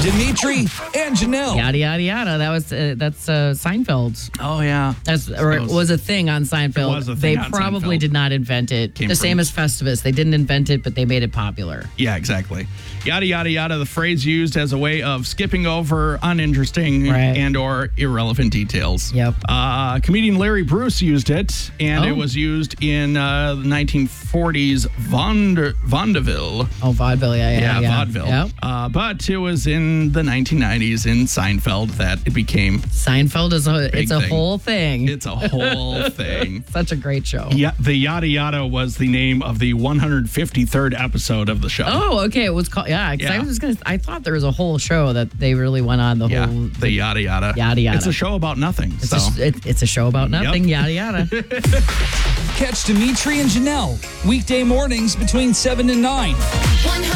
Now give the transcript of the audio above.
Dimitri and Janelle. Yada yada yada. That's Seinfeld. Oh, yeah. It was a thing on Seinfeld. It was a They thing on probably Seinfeld. did not invent it. Came The from- same as Festivus. They didn't invent it, but they made it popular. Yeah, exactly. Yada, yada, yada. The phrase used as a way of skipping over uninteresting Right. and or irrelevant details. Yep. Comedian Larry Bruce used it, and Oh. it was used in the 1940s vaudeville. Oh, vaudeville. Yeah. Vaudeville. Yep. But it was in the 1990s in Seinfeld that it became. Seinfeld is a Big a thing. whole thing. It's a whole thing. Such a great show. Yeah, the yada yada was the name of the 153rd episode of the show. Oh, okay. It was called. Yeah, 'cause Yeah. I thought there was a whole show that they really went on the Yeah, whole. the yada yada. Yada yada. It's a show about nothing. It's a show about nothing. Yep. Yada yada. Catch Dimitri and Janelle weekday mornings between 7 and 9.